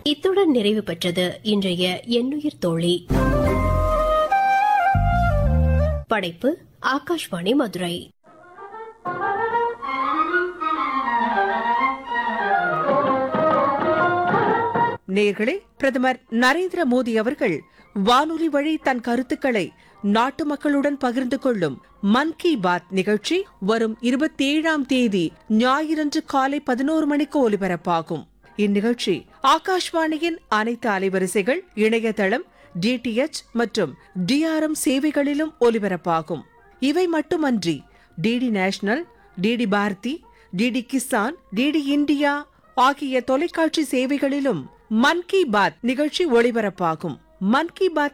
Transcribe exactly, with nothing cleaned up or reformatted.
இத்துடன் நிறைவு பெற்றது இன்றைய எண்ணுயிர் தோழி. படைப்பு ஆகாஷ்வாணி மதுரை. நேயர்களே, பிரதமர் நரேந்திர மோடி அவர்கள் வானொலி வழி தன் கருத்துக்களை நாட்டு மக்களுடன் பகிர்ந்து கொள்ளும் மன் கி பாத் நிகழ்ச்சி வரும் இருபத்தி ஏழாம் தேதி ஞாயிறன்று காலை பதினோரு மணிக்கு ஒலிபரப்பாகும். இந்நிகழ்ச்சி ஆகாஷ்வாணியின் அனைத்து அலைவரிசைகள், இணையதளம், டிடிஎச் மற்றும் டிஆர்எம் சேவைகளிலும் ஒலிபரப்பாகும். இவை மட்டுமன்றி DD national, DD Bharathi, DD Kisan, DD India ஆகிய தொலைக்காட்சி சேவைகளிலும் மன் கி பாத் நிகழ்ச்சி ஒளிபரப்பாகும். மன் கி பாத்